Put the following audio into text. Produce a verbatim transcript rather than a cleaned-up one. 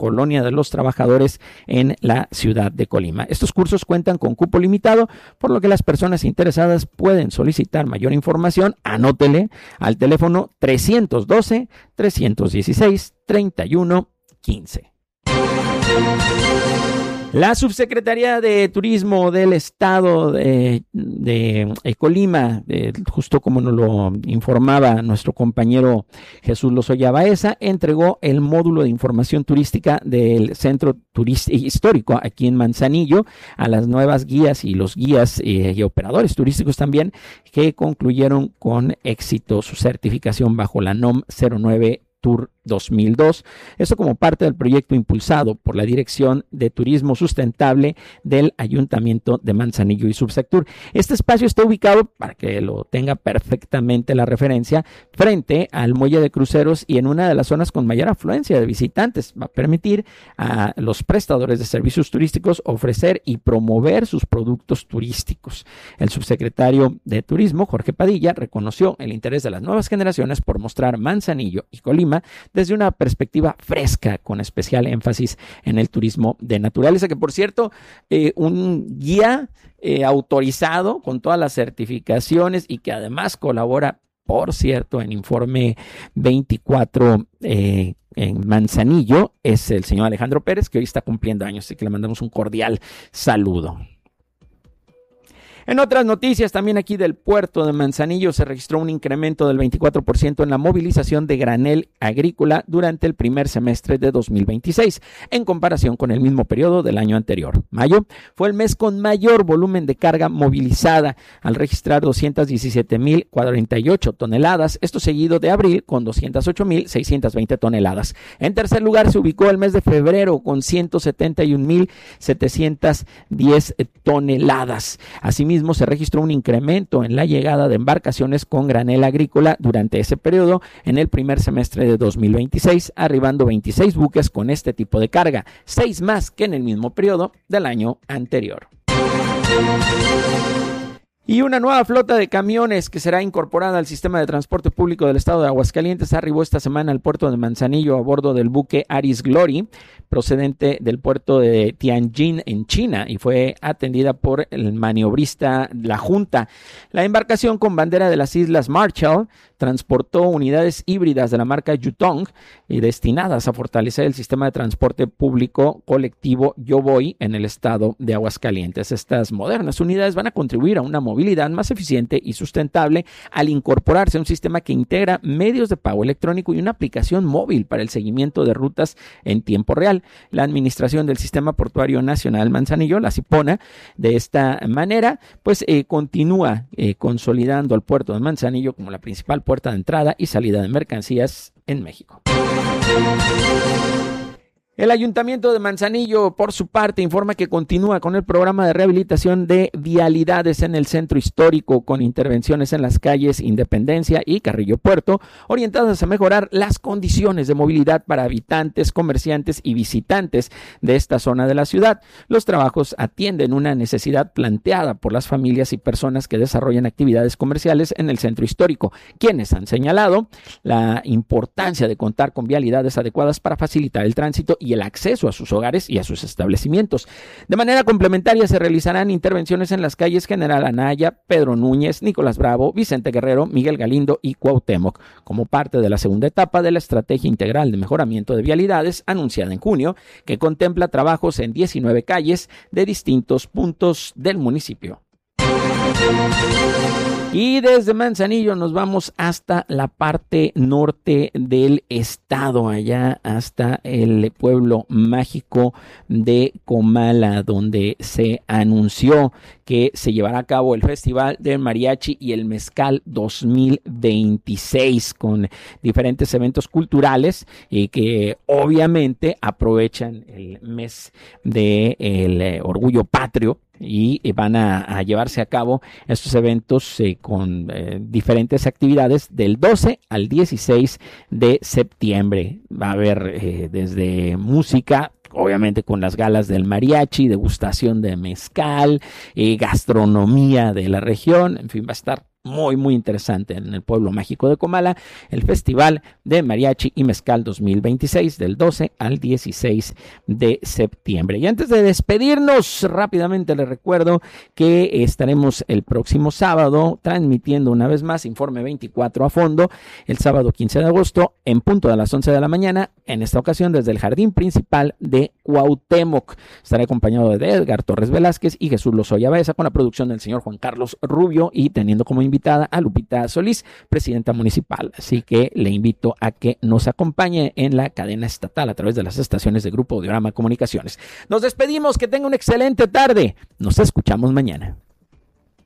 Colonia de los Trabajadores en la ciudad de Colima. Estos cursos cuentan con cupo limitado, por lo que las personas interesadas pueden solicitar mayor información. Anótele al teléfono trescientos doce, trescientos dieciséis, treinta y uno quince. La Subsecretaría de Turismo del Estado de, de, de Colima, de, justo como nos lo informaba nuestro compañero Jesús Lozoya Baeza, entregó el módulo de información turística del Centro Turist- Histórico aquí en Manzanillo a las nuevas guías y los guías eh, y operadores turísticos también, que concluyeron con éxito su certificación bajo la N O M cero nueve Tour dos mil dos, eso como parte del proyecto impulsado por la Dirección de Turismo Sustentable del Ayuntamiento de Manzanillo y Subsectur. Este espacio está ubicado, para que lo tenga perfectamente la referencia, frente al muelle de cruceros y en una de las zonas con mayor afluencia de visitantes. Va a permitir a los prestadores de servicios turísticos ofrecer y promover sus productos turísticos. El subsecretario de Turismo, Jorge Padilla, reconoció el interés de las nuevas generaciones por mostrar Manzanillo y Colima desde una perspectiva fresca, con especial énfasis en el turismo de naturaleza, que por cierto, eh, un guía eh, autorizado con todas las certificaciones y que además colabora, por cierto, en Informe veinticuatro eh, en Manzanillo, es el señor Alejandro Pérez, que hoy está cumpliendo años, así que le mandamos un cordial saludo. En otras noticias, también aquí del puerto de Manzanillo se registró un incremento del veinticuatro por ciento en la movilización de granel agrícola durante el primer semestre de dos mil veintiséis, en comparación con el mismo periodo del año anterior. Mayo fue el mes con mayor volumen de carga movilizada, al registrar doscientas diecisiete mil cuarenta y ocho toneladas, esto seguido de abril con doscientas ocho mil seiscientas veinte toneladas. En tercer lugar se ubicó el mes de febrero con ciento setenta y un mil setecientas diez toneladas. Asimismo, Mismo se registró un incremento en la llegada de embarcaciones con granel agrícola durante ese periodo en el primer semestre de dos mil veintiséis, arribando veintiséis buques con este tipo de carga, seis más que en el mismo periodo del año anterior. Y una nueva flota de camiones que será incorporada al sistema de transporte público del estado de Aguascalientes arribó esta semana al puerto de Manzanillo a bordo del buque Aris Glory, procedente del puerto de Tianjin en China, y fue atendida por el maniobrista La Junta. La embarcación, con bandera de las Islas Marshall, transportó unidades híbridas de la marca Yutong y destinadas a fortalecer el sistema de transporte público colectivo Yo Voy en el estado de Aguascalientes. Estas modernas unidades van a contribuir a una movilidad más eficiente y sustentable al incorporarse a un sistema que integra medios de pago electrónico y una aplicación móvil para el seguimiento de rutas en tiempo real. La Administración del Sistema Portuario Nacional Manzanillo, la CIPONA, de esta manera, pues eh, continúa eh, consolidando al puerto de Manzanillo como la principal puerta de entrada y salida de mercancías en México. El Ayuntamiento de Manzanillo, por su parte, informa que continúa con el programa de rehabilitación de vialidades en el centro histórico, con intervenciones en las calles Independencia y Carrillo Puerto, orientadas a mejorar las condiciones de movilidad para habitantes, comerciantes y visitantes de esta zona de la ciudad. Los trabajos atienden una necesidad planteada por las familias y personas que desarrollan actividades comerciales en el centro histórico, quienes han señalado la importancia de contar con vialidades adecuadas para facilitar el tránsito y el acceso a sus hogares y a sus establecimientos. De manera complementaria se realizarán intervenciones en las calles General Anaya, Pedro Núñez, Nicolás Bravo, Vicente Guerrero, Miguel Galindo y Cuauhtémoc, como parte de la segunda etapa de la Estrategia Integral de Mejoramiento de Vialidades anunciada en junio, que contempla trabajos en diecinueve calles de distintos puntos del municipio. Y desde Manzanillo nos vamos hasta la parte norte del estado, allá hasta el pueblo mágico de Comala, donde se anunció que se llevará a cabo el Festival del Mariachi y el Mezcal dos mil veintiséis, con diferentes eventos culturales y que obviamente aprovechan el mes del eh, orgullo patrio. Y van a, a llevarse a cabo estos eventos eh, con eh, diferentes actividades del doce al dieciséis de septiembre. Va a haber eh, desde música, obviamente con las galas del mariachi, degustación de mezcal, eh, gastronomía de la región, en fin, va a estar muy, muy interesante en el pueblo mágico de Comala, el Festival de Mariachi y Mezcal dos mil veintiséis del doce al dieciséis de septiembre. Y antes de despedirnos, rápidamente les recuerdo que estaremos el próximo sábado transmitiendo una vez más Informe veinticuatro a fondo, el sábado quince de agosto en punto de las once de la mañana, en esta ocasión desde el Jardín Principal de Cuauhtémoc. Estaré acompañado de Edgar Torres Velázquez y Jesús Lozoya Baeza, con la producción del señor Juan Carlos Rubio y teniendo como invitada a Lupita Solís, presidenta municipal. Así que le invito a que nos acompañe en la cadena estatal a través de las estaciones de Grupo Audiorama Comunicaciones. Nos despedimos, que tenga una excelente tarde. Nos escuchamos mañana.